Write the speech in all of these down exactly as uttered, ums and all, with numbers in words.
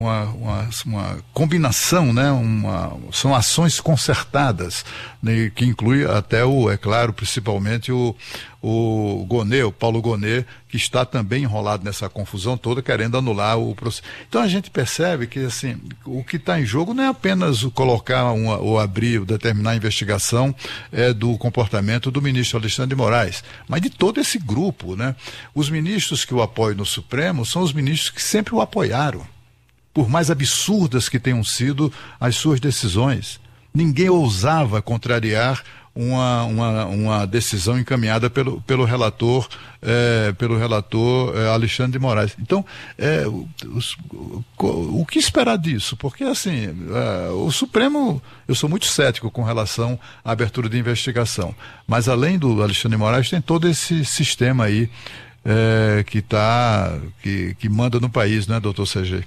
Uma, uma, uma combinação, né? uma, são ações concertadas, né? Que inclui até o, é claro, principalmente o, o Gonê, o Paulo Gonê, que está também enrolado nessa confusão toda, querendo anular o processo. Então a gente percebe que assim, o que está em jogo não é apenas o colocar uma, ou abrir, ou determinar a investigação é, do comportamento do ministro Alexandre de Moraes, mas de todo esse grupo, né? Os ministros que o apoiam no Supremo são os ministros que sempre o apoiaram, por mais absurdas que tenham sido as suas decisões. Ninguém ousava contrariar uma, uma, uma decisão encaminhada pelo, pelo relator, é, pelo relator é, Alexandre de Moraes. Então, é, os, o, o que esperar disso? Porque, assim, é, o Supremo, eu sou muito cético com relação à abertura de investigação, mas além do Alexandre de Moraes, tem todo esse sistema aí é, que, tá, que, que manda no país, né, doutor Sergei?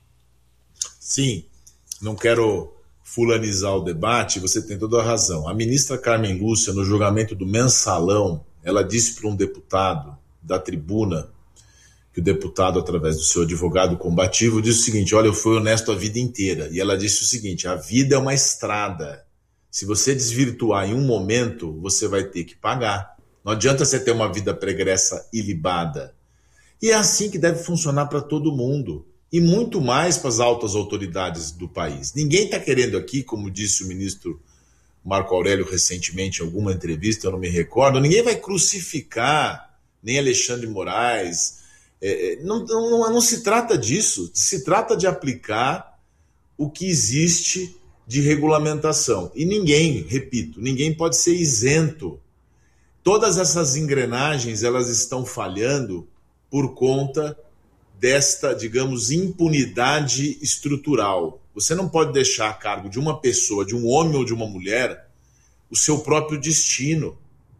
Sim, não quero fulanizar o debate, você tem toda a razão. A ministra Carmen Lúcia, no julgamento do Mensalão, ela disse para um deputado da tribuna, que o deputado, através do seu advogado combativo, disse o seguinte: olha, eu fui honesto a vida inteira. E ela disse o seguinte: a vida é uma estrada. Se você desvirtuar em um momento, você vai ter que pagar. Não adianta você ter uma vida pregressa ilibada. E é assim que deve funcionar para todo mundo. E muito mais para as altas autoridades do país. Ninguém está querendo aqui, como disse o ministro Marco Aurélio recentemente em alguma entrevista, eu não me recordo, ninguém vai crucificar nem Alexandre de Moraes. É, não, não, não se trata disso, se trata de aplicar o que existe de regulamentação. E ninguém, repito, ninguém pode ser isento. Todas essas engrenagens, elas estão falhando por conta desta, digamos, impunidade estrutural. Você não pode deixar a cargo de uma pessoa, de um homem ou de uma mulher, o seu próprio destino.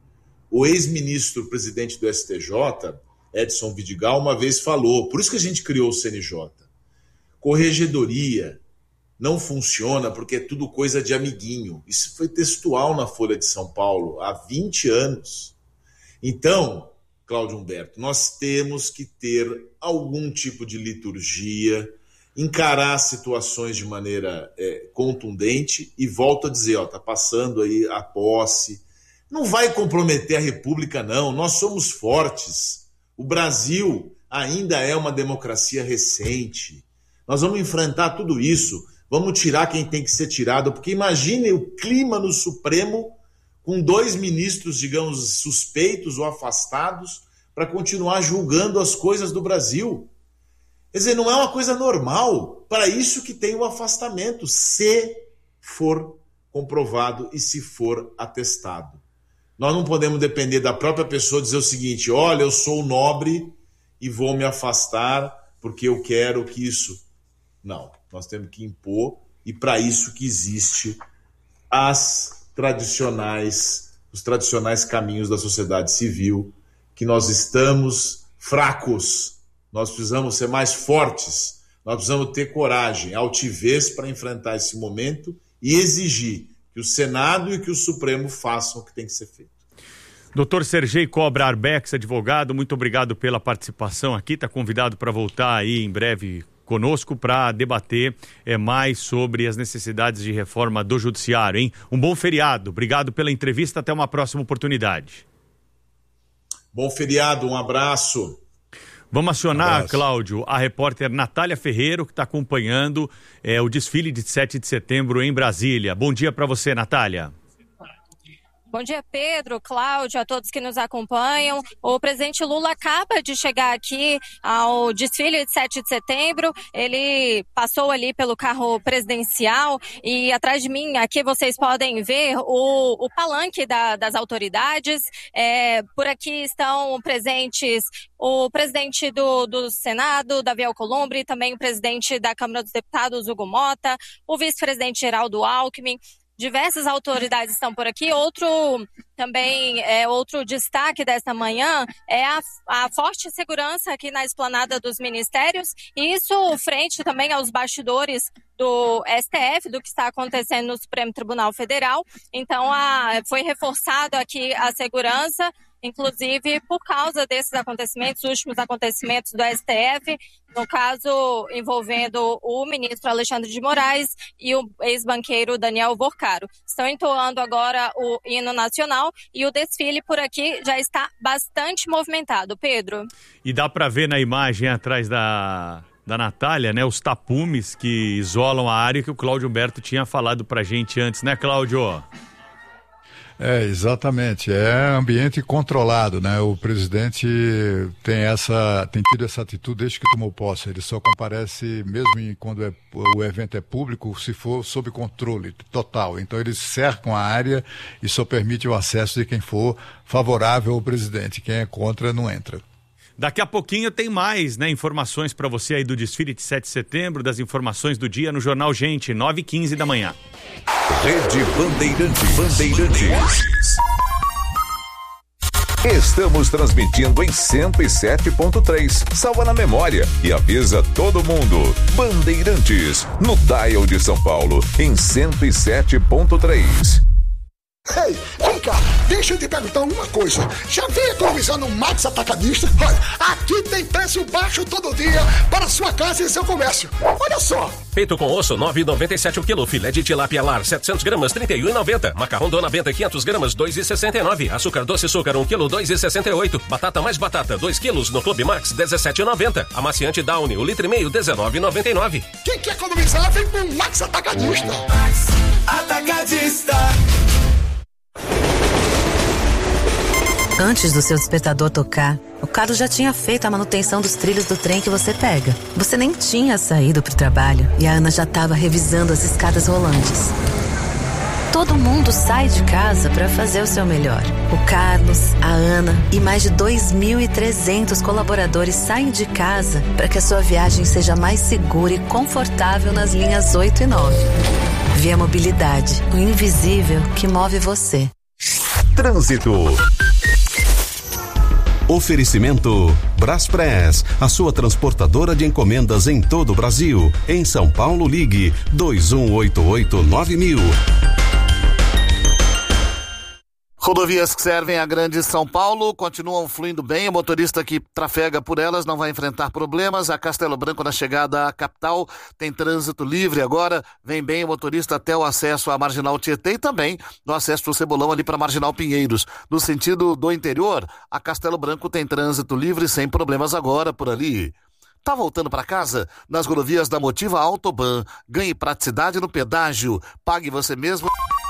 O ex-ministro presidente do S T J, Edson Vidigal, uma vez falou, por isso que a gente criou o C N J. Corregedoria não funciona porque é tudo coisa de amiguinho. Isso foi textual na Folha de São Paulo há vinte anos. Então, Cláudio Humberto, nós temos que ter algum tipo de liturgia, encarar situações de maneira é, contundente e volto a dizer, ó, tá passando aí a posse, não vai comprometer a República não, nós somos fortes, o Brasil ainda é uma democracia recente, nós vamos enfrentar tudo isso, vamos tirar quem tem que ser tirado, porque imagine o clima no Supremo com dois ministros, digamos, suspeitos ou afastados, para continuar julgando as coisas do Brasil. Quer dizer, não é uma coisa normal. Para isso que tem o afastamento, se for comprovado e se for atestado. Nós não podemos depender da própria pessoa dizer o seguinte, olha, eu sou nobre e vou me afastar porque eu quero que isso... Não, nós temos que impor e para isso que existe as tradicionais, os tradicionais caminhos da sociedade civil, que nós estamos fracos, nós precisamos ser mais fortes, nós precisamos ter coragem, altivez para enfrentar esse momento e exigir que o Senado e que o Supremo façam o que tem que ser feito. doutor Sergei Cobra Arbex, advogado, muito obrigado pela participação aqui, está convidado para voltar aí em breve conosco para debater é, mais sobre as necessidades de reforma do judiciário, hein? Um bom feriado, obrigado pela entrevista, até uma próxima oportunidade. Bom feriado, um abraço. Vamos acionar, um abraço. Cláudio, a repórter Natália Ferreiro, que está acompanhando é, o desfile de sete de setembro em Brasília. Bom dia para você, Natália. Bom dia, Pedro, Cláudio, a todos que nos acompanham. O presidente Lula acaba de chegar aqui ao desfile de sete de setembro. Ele passou ali pelo carro presidencial e atrás de mim aqui vocês podem ver o, o palanque da, das autoridades. É, por aqui estão presentes o presidente do, do Senado, Davi Alcolumbre, e também o presidente da Câmara dos Deputados, Hugo Mota, o vice-presidente Geraldo Alckmin. Diversas autoridades estão por aqui. Outro também é outro destaque desta manhã é a, a forte segurança aqui na esplanada dos ministérios, e isso frente também aos bastidores do S T F, do que está acontecendo no Supremo Tribunal Federal. Então a, foi reforçado aqui a segurança inclusive por causa desses acontecimentos, últimos acontecimentos do S T F, no caso envolvendo o ministro Alexandre de Moraes e o ex-banqueiro Daniel Vorcaro. Estão entoando agora o hino nacional e o desfile por aqui já está bastante movimentado. Pedro. E dá para ver na imagem atrás da, da Natália, né, os tapumes que isolam a área que o Cláudio Humberto tinha falado pra gente antes, né, Cláudio? É, exatamente, é ambiente controlado, né? O presidente tem essa, tem tido essa atitude desde que tomou posse. Ele só comparece mesmo em, quando é, o evento é público, se for sob controle total. Então eles cercam a área e só permite o acesso de quem for favorável ao presidente. Quem é contra não entra. Daqui a pouquinho tem mais, né, informações para você aí do desfile de sete de setembro, das informações do dia no Jornal Gente, nove e quinze da manhã. Rede Bandeirantes. Bandeirantes. Estamos transmitindo em cento e sete ponto três. Salva na memória e avisa todo mundo. Bandeirantes, no dial de São Paulo, em cento e sete ponto três. Ei, vem cá, deixa eu te perguntar uma coisa. Já vem economizando no Max Atacadista? Olha, aqui tem preço baixo todo dia para sua casa e seu comércio. Olha só. Peito com osso, nove reais e noventa e sete centavos o quilo. Filé de tilápia lar, setecentos gramas, trinta e um reais e noventa centavos. Macarrão Dona Benta, quinhentos gramas, dois reais e sessenta e nove centavos. Açúcar doce açúcar, um quilo, dois reais e sessenta e oito centavos. Batata mais batata, dois quilos, no Clube Max, dezessete reais e noventa centavos. Amaciante Downy, um litro e meio, dezenove reais e noventa e nove centavos. Quem quer economizar, vem pro Max Atacadista. Max Atacadista. Antes do seu despertador tocar, o Carlos já tinha feito a manutenção dos trilhos do trem que você pega. Você nem tinha saído pro trabalho e a Ana já estava revisando as escadas rolantes. Todo mundo sai de casa para fazer o seu melhor. O Carlos, a Ana e mais de dois mil e trezentos colaboradores saem de casa para que a sua viagem seja mais segura e confortável nas linhas oito e nove. Via Mobilidade, o invisível que move você. Trânsito. Oferecimento Braspress, a sua transportadora de encomendas em todo o Brasil. Em São Paulo, ligue dois um oito oito nove mil. Rodovias que servem a Grande São Paulo continuam fluindo bem. O motorista que trafega por elas não vai enfrentar problemas. A Castelo Branco, na chegada à capital, tem trânsito livre agora. Vem bem o motorista até o acesso à Marginal Tietê e também no acesso do Cebolão ali para Marginal Pinheiros. No sentido do interior, a Castelo Branco tem trânsito livre sem problemas agora por ali. Tá voltando para casa? Nas rodovias da Motiva Autoban. Ganhe praticidade no pedágio. Pague você mesmo.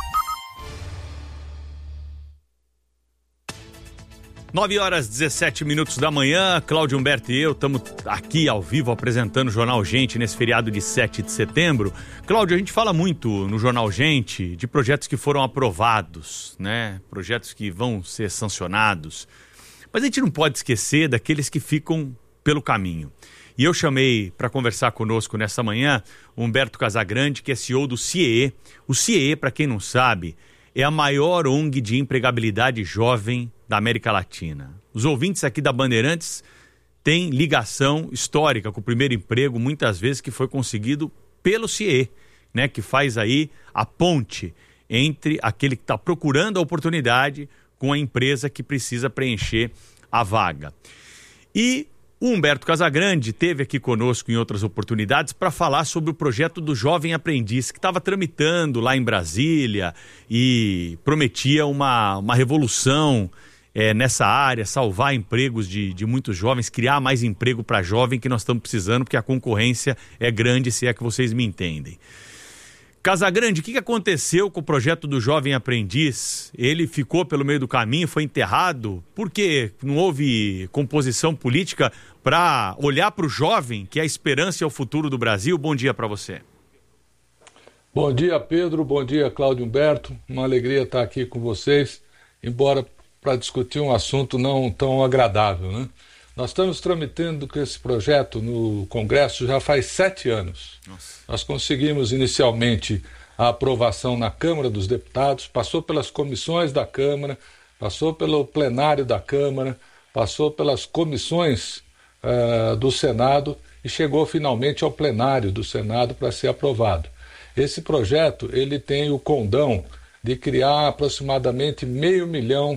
nove horas e dezessete minutos da manhã, Cláudio Humberto e eu estamos aqui ao vivo apresentando o Jornal Gente nesse feriado de sete de setembro. Cláudio, a gente fala muito no Jornal Gente de projetos que foram aprovados, né? Projetos que vão ser sancionados. Mas a gente não pode esquecer daqueles que ficam pelo caminho. E eu chamei para conversar conosco nessa manhã Humberto Casagrande, que é C E O do C I E. O C I E, para quem não sabe, é a maior O N G de empregabilidade jovem da América Latina. Os ouvintes aqui da Bandeirantes têm ligação histórica com o primeiro emprego, muitas vezes que foi conseguido pelo C I E, né, que faz aí a ponte entre aquele que está procurando a oportunidade com a empresa que precisa preencher a vaga. E o Humberto Casagrande esteve aqui conosco em outras oportunidades para falar sobre o projeto do Jovem Aprendiz, que estava tramitando lá em Brasília e prometia uma, uma revolução é, nessa área, salvar empregos de, de muitos jovens, criar mais emprego para jovem que nós estamos precisando, porque a concorrência é grande, se é que vocês me entendem. Casagrande, o que aconteceu com o projeto do Jovem Aprendiz? Ele ficou pelo meio do caminho, foi enterrado? Por que não houve composição política para olhar para o jovem, que é a esperança e é o futuro do Brasil? Bom dia para você. Bom dia, Pedro. Bom dia, Cláudio Humberto. Uma alegria estar aqui com vocês, embora para discutir um assunto não tão agradável, né? Nós estamos tramitando com esse projeto no Congresso já faz sete anos. Nossa. Nós conseguimos inicialmente a aprovação na Câmara dos Deputados, passou pelas comissões da Câmara, passou pelo plenário da Câmara, passou pelas comissões uh, do Senado e chegou finalmente ao plenário do Senado para ser aprovado. Esse projeto ele tem o condão de criar aproximadamente meio milhão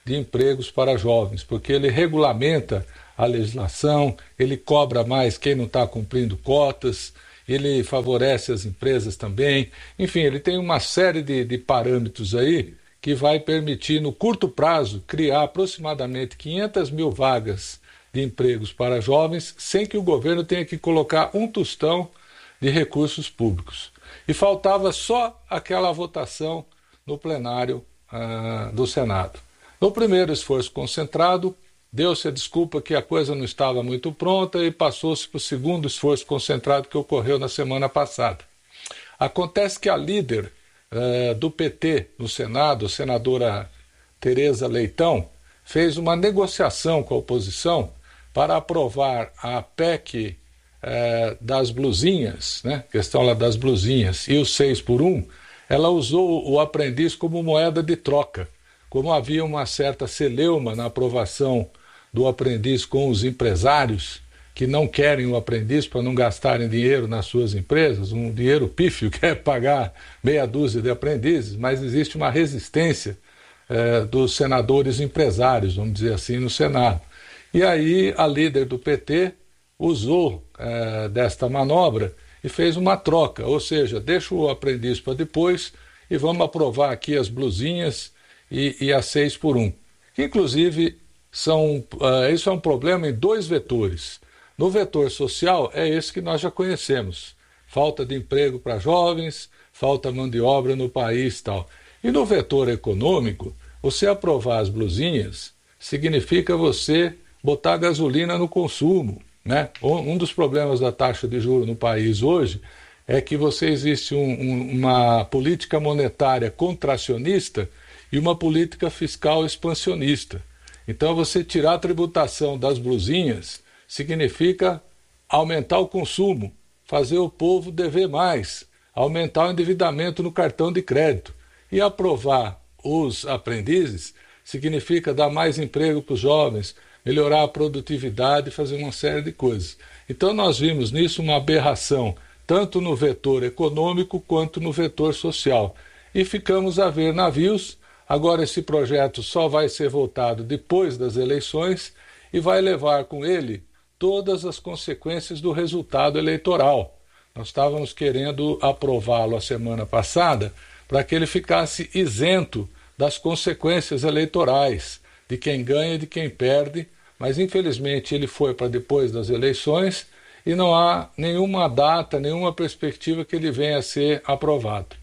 de empregos para jovens, porque ele regulamenta a legislação, ele cobra mais quem não está cumprindo cotas, ele favorece as empresas também. Enfim, ele tem uma série de, de parâmetros aí que vai permitir, no curto prazo, criar aproximadamente quinhentas mil vagas de empregos para jovens, sem que o governo tenha que colocar um tostão de recursos públicos. E faltava só aquela votação no plenário ah, do Senado. No primeiro esforço concentrado, deu-se a desculpa que a coisa não estava muito pronta e passou-se para o segundo esforço concentrado que ocorreu na semana passada. Acontece que a líder eh, do P T no Senado, a senadora Tereza Leitão, fez uma negociação com a oposição para aprovar a P E C eh, das blusinhas, né? Questão lá das blusinhas, e o seis por um, ela usou o aprendiz como moeda de troca. Como havia uma certa celeuma na aprovação do aprendiz com os empresários que não querem o aprendiz para não gastarem dinheiro nas suas empresas, um dinheiro pífio que é pagar meia dúzia de aprendizes, mas existe uma resistência eh, dos senadores empresários, vamos dizer assim, no Senado. E aí a líder do P T usou eh, desta manobra e fez uma troca, ou seja, deixa o aprendiz para depois e vamos aprovar aqui as blusinhas e, e a seis por um. Inclusive, são, uh, isso é um problema em dois vetores. No vetor social, é esse que nós já conhecemos. Falta de emprego para jovens, falta mão de obra no país e tal. E no vetor econômico, você aprovar as blusinhas significa você botar gasolina no consumo, né? Um dos problemas da taxa de juros no país hoje é que você existe um, um, uma política monetária contracionista e uma política fiscal expansionista. Então, você tirar a tributação das blusinhas significa aumentar o consumo, fazer o povo dever mais, aumentar o endividamento no cartão de crédito. E aprovar os aprendizes significa dar mais emprego para os jovens, melhorar a produtividade e fazer uma série de coisas. Então, nós vimos nisso uma aberração, tanto no vetor econômico quanto no vetor social. E ficamos a ver navios. Agora esse projeto só vai ser votado depois das eleições e vai levar com ele todas as consequências do resultado eleitoral. Nós estávamos querendo aprová-lo a semana passada para que ele ficasse isento das consequências eleitorais, de quem ganha e de quem perde, mas infelizmente ele foi para depois das eleições e não há nenhuma data, nenhuma perspectiva que ele venha a ser aprovado.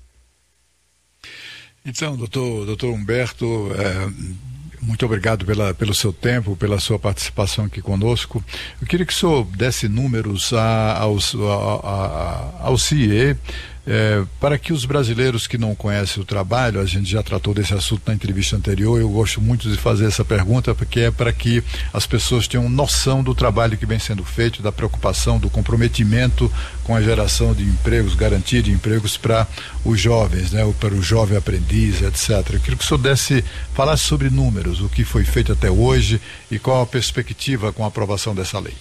Então, doutor, doutor Humberto, é, muito obrigado pela, pelo seu tempo, pela sua participação aqui conosco. Eu queria que o senhor desse números a, aos, a, a, ao C I E, é, para que os brasileiros que não conhecem o trabalho, a gente já tratou desse assunto na entrevista anterior, eu gosto muito de fazer essa pergunta, porque é para que as pessoas tenham noção do trabalho que vem sendo feito, da preocupação, do comprometimento com a geração de empregos, garantia de empregos para os jovens, né, para o jovem aprendiz, etcétera. Eu queria que o senhor desse, falasse sobre números, o que foi feito até hoje e qual a perspectiva com a aprovação dessa lei.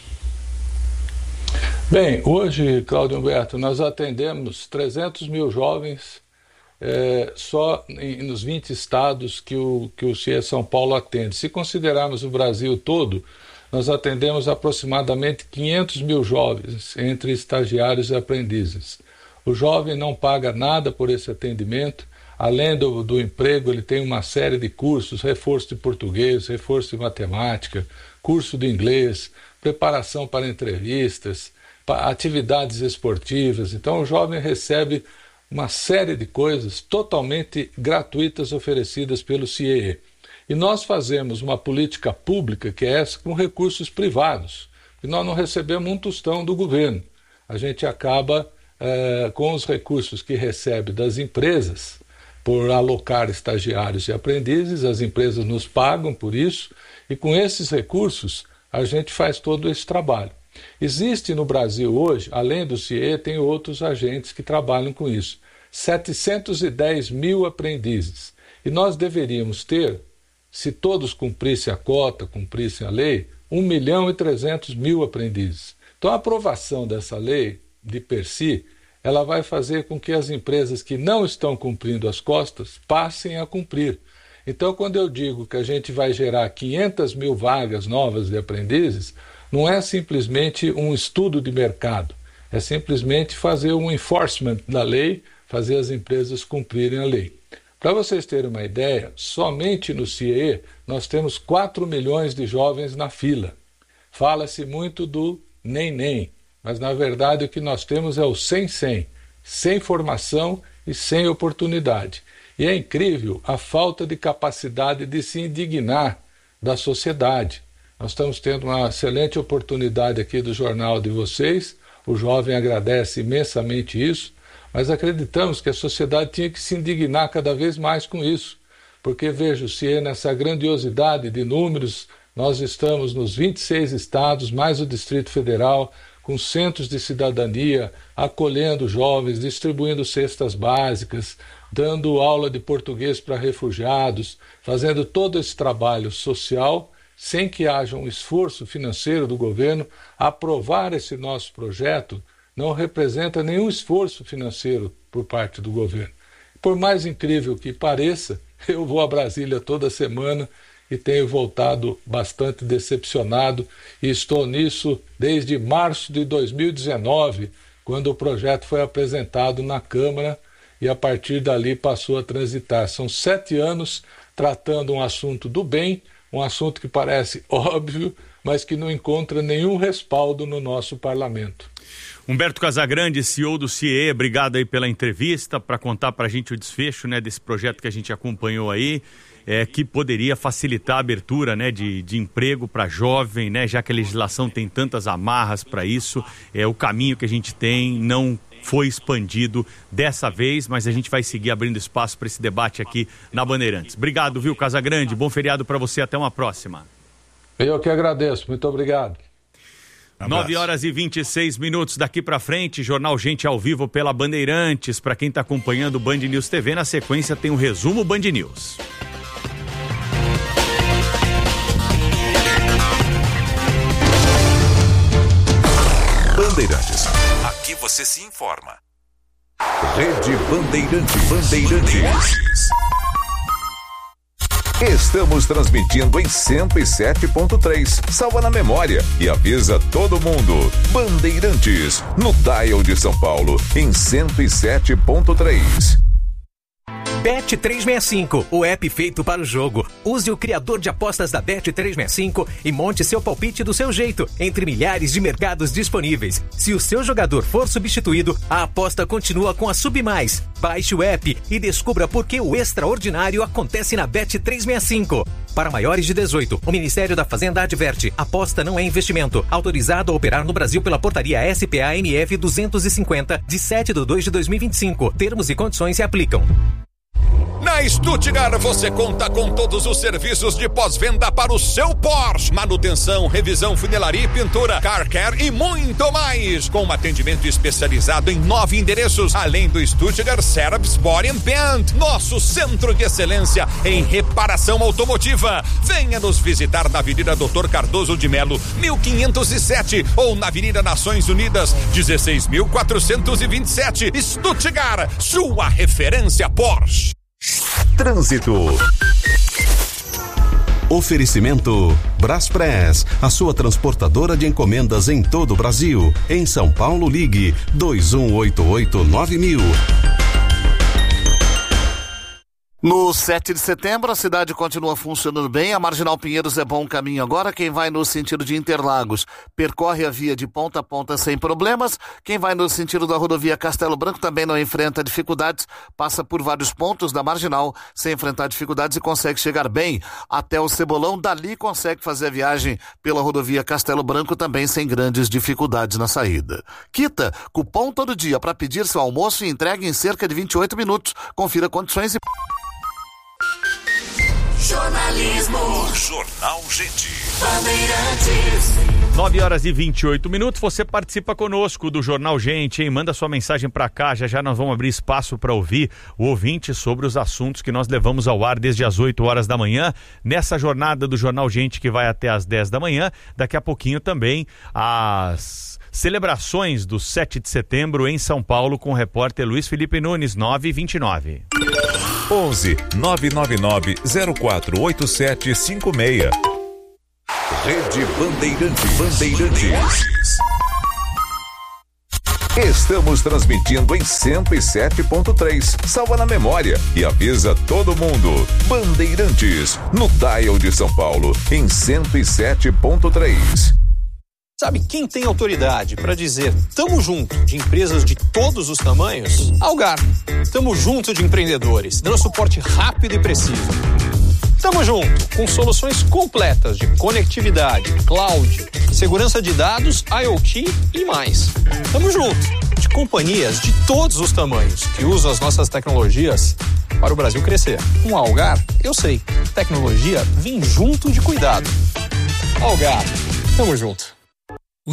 Bem, hoje, Cláudio Humberto, nós atendemos trezentos mil jovens é, só em, nos vinte estados que o, que o C I E São Paulo atende. Se considerarmos o Brasil todo, nós atendemos aproximadamente quinhentos mil jovens, entre estagiários e aprendizes. O jovem não paga nada por esse atendimento, além do, do emprego, ele tem uma série de cursos, reforço de português, reforço de matemática, curso de inglês, preparação para entrevistas, atividades esportivas. Então o jovem recebe uma série de coisas totalmente gratuitas oferecidas pelo C I E. E nós fazemos uma política pública que é essa com recursos privados, e nós não recebemos um tostão do governo. A gente acaba eh, com os recursos que recebe das empresas por alocar estagiários e aprendizes, as empresas nos pagam por isso, e com esses recursos a gente faz todo esse trabalho. Existe no Brasil hoje, além do C I E, tem outros agentes que trabalham com isso. setecentos e dez mil aprendizes. E nós deveríamos ter, se todos cumprissem a cota, cumprissem a lei, um milhão e trezentos mil aprendizes. Então a aprovação dessa lei, de per si, ela vai fazer com que as empresas que não estão cumprindo as cotas passem a cumprir. Então, quando eu digo que a gente vai gerar quinhentas mil vagas novas de aprendizes, não é simplesmente um estudo de mercado, é simplesmente fazer um enforcement da lei, fazer as empresas cumprirem a lei. Para vocês terem uma ideia, somente no C I E nós temos quatro milhões de jovens na fila. Fala-se muito do nem-nem, mas na verdade o que nós temos é o sem-sem, sem formação e sem oportunidade. E é incrível a falta de capacidade de se indignar da sociedade. Nós estamos tendo uma excelente oportunidade aqui do jornal de vocês, o jovem agradece imensamente isso, mas acreditamos que a sociedade tinha que se indignar cada vez mais com isso, porque veja, se é nessa grandiosidade de números, nós estamos nos vinte e seis estados, mais o Distrito Federal, com centros de cidadania, acolhendo jovens, distribuindo cestas básicas, dando aula de português para refugiados, fazendo todo esse trabalho social, sem que haja um esforço financeiro do governo. Aprovar esse nosso projeto não representa nenhum esforço financeiro por parte do governo. Por mais incrível que pareça, eu vou a Brasília toda semana e tenho voltado bastante decepcionado e estou nisso desde março de dois mil e dezenove, quando o projeto foi apresentado na Câmara e a partir dali passou a transitar. São sete anos tratando um assunto do bem, um assunto que parece óbvio, mas que não encontra nenhum respaldo no nosso parlamento. Humberto Casagrande, C E O do C I E, obrigado aí pela entrevista, para contar para a gente o desfecho, né, desse projeto que a gente acompanhou aí, é, que poderia facilitar a abertura, né, de, de emprego para jovem, né, já que a legislação tem tantas amarras para isso, é, o caminho que a gente tem não foi expandido dessa vez, mas a gente vai seguir abrindo espaço para esse debate aqui na Bandeirantes. Obrigado, viu, Casagrande? Bom feriado para você, até uma próxima. Eu que agradeço, muito obrigado. nove horas e vinte e seis minutos daqui para frente, Jornal Gente ao vivo pela Bandeirantes. Para quem está acompanhando o Band News T V, na sequência tem o resumo Band News. Bandeirantes. Aqui você se informa. Rede Bandeirantes. Bandeirantes. Estamos transmitindo em cento e sete ponto três. Salva na memória e avisa todo mundo. Bandeirantes, no dial de São Paulo, em cento e sete ponto três. Bet trezentos e sessenta e cinco, o app feito para o jogo. Use o criador de apostas da Bet trezentos e sessenta e cinco e monte seu palpite do seu jeito, entre milhares de mercados disponíveis. Se o seu jogador for substituído, a aposta continua com a Submais. Baixe o app e descubra por que o extraordinário acontece na Bet trezentos e sessenta e cinco. Para maiores de dezoito, o Ministério da Fazenda adverte: aposta não é investimento. Autorizado a operar no Brasil pela portaria S P A N F duzentos e cinquenta, de sete de dois de dois mil e vinte e cinco. Termos e condições se aplicam. Na Stuttgart você conta com todos os serviços de pós-venda para o seu Porsche. Manutenção, revisão, funilaria e pintura, car care e muito mais. Com um atendimento especializado em nove endereços, além do Stuttgart Service Body and Paint, nosso centro de excelência em reparação automotiva. Venha nos visitar na Avenida doutor Cardoso de Melo, mil quinhentos e sete, ou na Avenida Nações Unidas, dezesseis mil quatrocentos e vinte e sete. Stuttgart, sua referência Porsche. Trânsito. Oferecimento Braspress, a sua transportadora de encomendas em todo o Brasil. Em São Paulo, ligue dois um oito oito nove mil. No sete de setembro, a cidade continua funcionando bem. A Marginal Pinheiros é bom caminho agora. Quem vai no sentido de Interlagos percorre a via de ponta a ponta sem problemas. Quem vai no sentido da rodovia Castelo Branco também não enfrenta dificuldades. Passa por vários pontos da Marginal sem enfrentar dificuldades e consegue chegar bem até o Cebolão. Dali consegue fazer a viagem pela rodovia Castelo Branco também sem grandes dificuldades na saída. Quita, cupom todo dia para pedir seu almoço e entrega em cerca de vinte e oito minutos. Confira condições e... Jornalismo. Jornal Gente. Bandeirantes. nove horas e vinte e oito minutos, você participa conosco do Jornal Gente, hein? Manda sua mensagem pra cá, já já nós vamos abrir espaço para ouvir o ouvinte sobre os assuntos que nós levamos ao ar desde as oito horas da manhã, nessa jornada do Jornal Gente que vai até as dez da manhã, daqui a pouquinho também as celebrações do sete de setembro em São Paulo com o repórter Luiz Felipe Nunes, nove e vinte e nove. onze nove nove nove zero quatro oito sete cinco seis. Rede Bandeirantes. Bandeirantes. Estamos transmitindo em cento e sete ponto três. Salva na memória e avisa todo mundo. Bandeirantes, no dial de São Paulo, em cento e sete ponto três. Sabe quem tem autoridade para dizer tamo junto de empresas de todos os tamanhos? Algar. Tamo junto de empreendedores, dando suporte rápido e preciso. Tamo junto com soluções completas de conectividade, cloud, segurança de dados, IoT e mais. Tamo junto de companhias de todos os tamanhos que usam as nossas tecnologias para o Brasil crescer. Com a Algar, eu sei, tecnologia vem junto de cuidado. Algar, tamo junto.